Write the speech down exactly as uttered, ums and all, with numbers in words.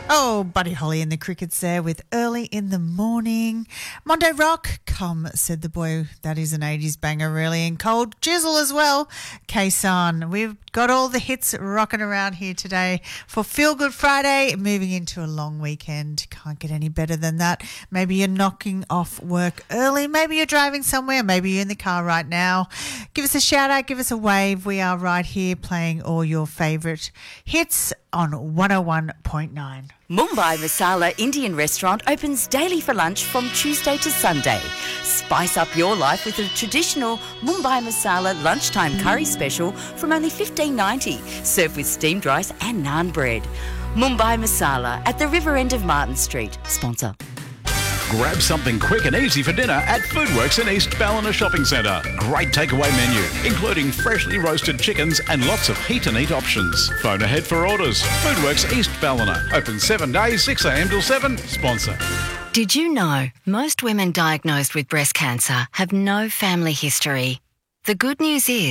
Oh, Buddy Holly and the Crickets there with Early in the Morning. Mondo Rock, come, said the boy. That is an eighties banger, really. And Cold Jizzle as well. K-San. We've got all the hits rocking around here today for Feel Good Friday, moving into a long weekend. Can't get any better than that. Maybe you're knocking off work early. Maybe you're driving somewhere. Maybe you're in the car right now. Give us a shout out. Give us a wave. We are right here playing all your favourite hits on one oh one point nine. Mumbai Masala Indian Restaurant opens daily for lunch from Tuesday to Sunday. Spice up your life with a traditional Mumbai Masala lunchtime curry special from only fifteen ninety, served with steamed rice and naan bread. Mumbai Masala at the river end of Martin Street. Sponsor. Grab something quick and easy for dinner at Foodworks in East Ballina Shopping Centre. Great takeaway menu, including freshly roasted chickens and lots of heat and eat options. Phone ahead for orders. Foodworks East Ballina. Open seven days, six a m till seven. Sponsor. Did you know most women diagnosed with breast cancer have no family history? The good news is